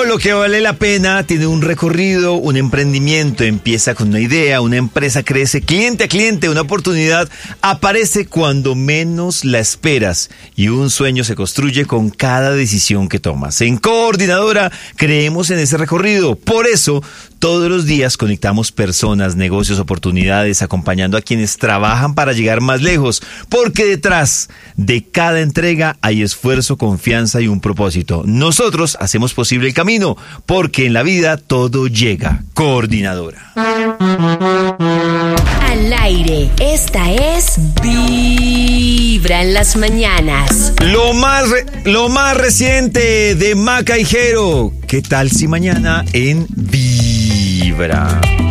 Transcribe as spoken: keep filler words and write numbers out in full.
lo que vale la pena tiene un recorrido, un emprendimiento. Empieza con una idea, una empresa crece cliente a cliente, una oportunidad aparece cuando menos la esperas y un sueño se construye con cada decisión que tomas. En Coordinadora creemos en ese recorrido. Por eso, todos los días conectamos personas, negocios, oportunidades, acompañando a quienes trabajan para llegar más lejos. Porque detrás de cada entrega hay esfuerzo, confianza y un propósito. Nosotros hacemos posible el camino, porque en la vida todo llega. Coordinadora. Al aire, esta es Vibra en las mañanas. Lo más, re- lo más reciente de Maca y Jero. ¿Qué tal si mañana en Vibra?